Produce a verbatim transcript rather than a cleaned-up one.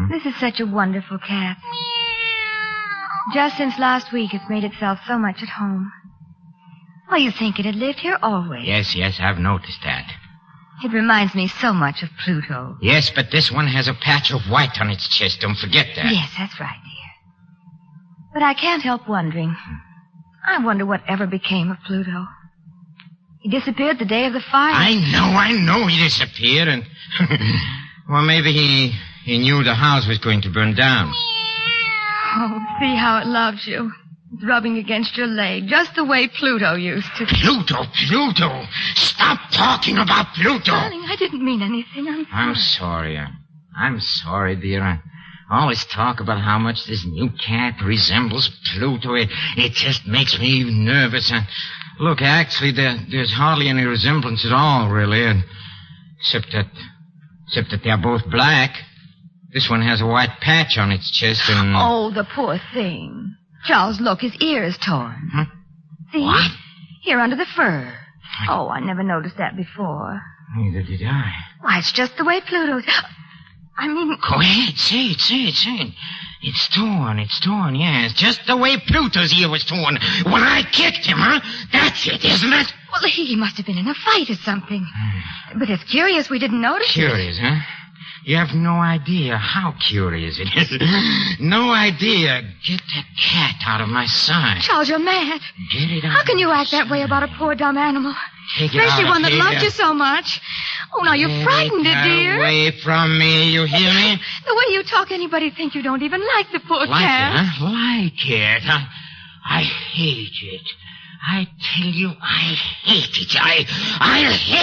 This is such a wonderful cat. Just since last week, it's made itself so much at home. Why, you think it had lived here always. Yes, yes, I've noticed that. It reminds me so much of Pluto. Yes, but this one has a patch of white on its chest. Don't forget that. Yes, that's right, dear. But I can't help wondering. I wonder what ever became of Pluto. He disappeared the day of the fire. I know, I know he disappeared, and... well, maybe he, he knew the house was going to burn down. Oh, see how it loves you. It's rubbing against your leg, just the way Pluto used to. Pluto, Pluto! Stop talking about Pluto! Darling, I didn't mean anything. I'm sorry. I'm sorry. I'm, I'm sorry, dear. I always talk about how much this new cat resembles Pluto. It, it just makes me nervous. And look, actually, there, there's hardly any resemblance at all, really. And, except that, except that they're both black. This one has a white patch on its chest and... Oh, the poor thing. Charles, look, his ear is torn. Huh? See? What? Here under the fur. Oh, I never noticed that before. Neither did I. Why, it's just the way Pluto's... I mean... Go ahead, say it, say it, say it. It's torn, it's torn, yes. Just the way Pluto's ear was torn when I kicked him, huh? That's it, isn't it? Well, he must have been in a fight or something. But it's curious we didn't notice Curious, it. huh? You have no idea how curious it is. No idea. Get that cat out of my sight. Charles, you're mad. Get it out. How can you of my act that way about a poor dumb animal? Take it Especially out one of that here. loved you so much. Oh, now you've frightened it, Get dear. away from me, you hear me? The way you talk, anybody'd think you don't even like the poor Like cat. it, huh? Like it. I, I hate it. I tell you, I hate it. I, I hate